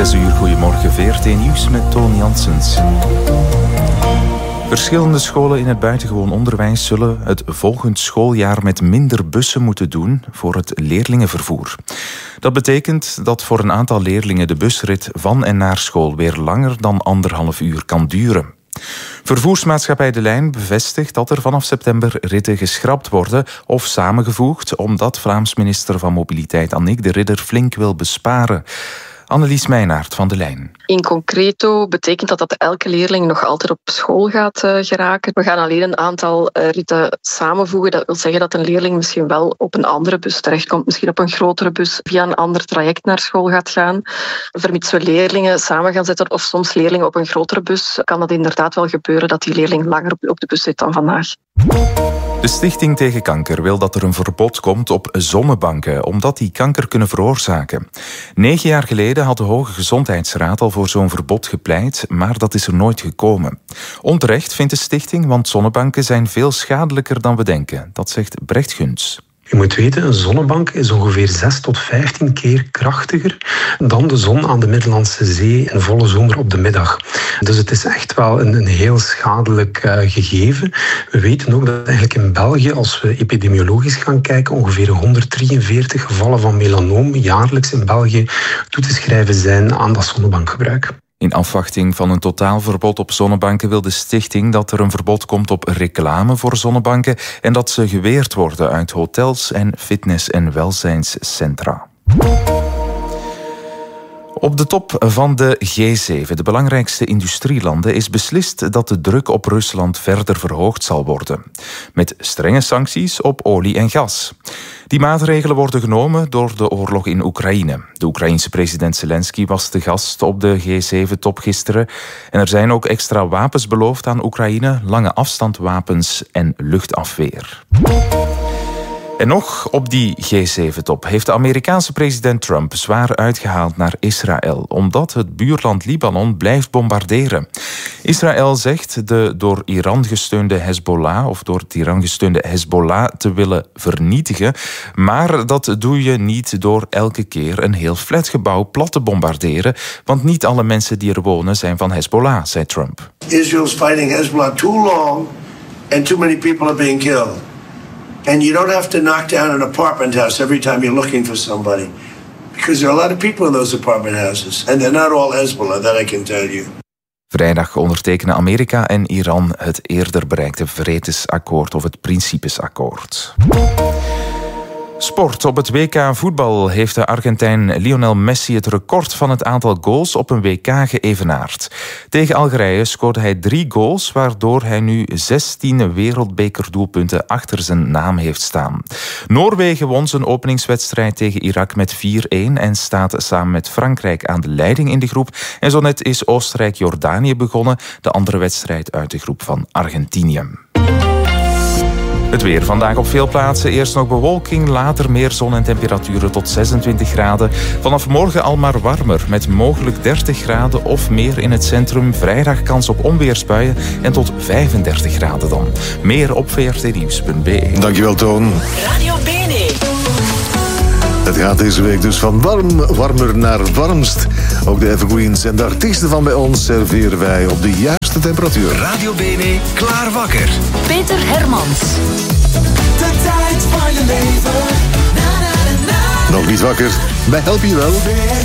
6 uur, goedemorgen, VRT Nieuws met Toon Janssens. Verschillende scholen in het buitengewoon onderwijs zullen het volgend schooljaar met minder bussen moeten doen voor het leerlingenvervoer. Dat betekent dat voor een aantal leerlingen de busrit van en naar school weer langer dan 1,5 uur kan duren. Vervoersmaatschappij De Lijn bevestigt dat er vanaf september ritten geschrapt worden of samengevoegd, omdat Vlaams minister van Mobiliteit Annick de Ridder flink wil besparen. Annelies Meijnaert van De Lijn. In concreto betekent dat elke leerling nog altijd op school gaat geraken. We gaan alleen een aantal ritten samenvoegen. Dat wil zeggen dat een leerling misschien wel op een andere bus terechtkomt, misschien op een grotere bus via een ander traject naar school gaat gaan. Vermits we leerlingen samen gaan zetten of soms leerlingen op een grotere bus, kan dat inderdaad wel gebeuren dat die leerling langer op de bus zit dan vandaag. De Stichting tegen Kanker wil dat er een verbod komt op zonnebanken, omdat die kanker kunnen veroorzaken. 9 jaar geleden had de Hoge Gezondheidsraad al voor zo'n verbod gepleit, maar dat is er nooit gekomen. Onterecht vindt de stichting, want zonnebanken zijn veel schadelijker dan we denken. Dat zegt Brecht Guns. Je moet weten, een zonnebank is ongeveer 6 tot 15 keer krachtiger dan de zon aan de Middellandse Zee in volle zomer op de middag. Dus het is echt wel een heel schadelijk gegeven. We weten ook dat eigenlijk in België, als we epidemiologisch gaan kijken, ongeveer 143 gevallen van melanoom jaarlijks in België toe te schrijven zijn aan dat zonnebankgebruik. In afwachting van een totaalverbod op zonnebanken wil de stichting dat er een verbod komt op reclame voor zonnebanken en dat ze geweerd worden uit hotels en fitness- en welzijnscentra. Op de top van de G7, de belangrijkste industrielanden, is beslist dat de druk op Rusland verder verhoogd zal worden. Met strenge sancties op olie en gas. Die maatregelen worden genomen door de oorlog in Oekraïne. De Oekraïense president Zelensky was de gast op de G7-top gisteren. En er zijn ook extra wapens beloofd aan Oekraïne, lange afstandwapens en luchtafweer. En nog op die G7-top heeft de Amerikaanse president Trump zwaar uitgehaald naar Israël, omdat het buurland Libanon blijft bombarderen. Israël zegt de door Iran gesteunde Hezbollah of door het Iran gesteunde Hezbollah te willen vernietigen, maar dat doe je niet door elke keer een heel flatgebouw plat te bombarderen, want niet alle mensen die er wonen zijn van Hezbollah, zei Trump. Israel's fighting Hezbollah too long and too many people are being killed. And you don't have to knock down an apartment house every time you're looking for somebody. Because there are a lot of people in those apartment houses. And they're not all Hezbollah, that I can tell you. Vrijdag ondertekenen Amerika en Iran het eerder bereikte vredesakkoord of het principesakkoord. Sport. Op het WK voetbal heeft de Argentijn Lionel Messi het record van het aantal goals op een WK geëvenaard. Tegen Algerije scoorde hij 3 goals, waardoor hij nu 16 wereldbekerdoelpunten achter zijn naam heeft staan. Noorwegen won zijn openingswedstrijd tegen Irak met 4-1 en staat samen met Frankrijk aan de leiding in de groep. En zo net is Oostenrijk-Jordanië begonnen, de andere wedstrijd uit de groep van Argentinië. Het weer vandaag op veel plaatsen. Eerst nog bewolking, later meer zon en temperaturen tot 26 graden. Vanaf morgen al maar warmer, met mogelijk 30 graden of meer in het centrum. Vrijdag kans op onweersbuien en tot 35 graden dan. Meer op vrtnieuws.be. Dankjewel, Toon. Radio Bene. Het gaat deze week dus van warmer naar warmst. Ook de evergreens en de artiesten van bij ons serveren wij op de juiste temperatuur. Radio Bene, klaar wakker. Peter Hermans. De tijd van je leven. Na, na, na, na. Nog niet wakker? Wij helpen je wel.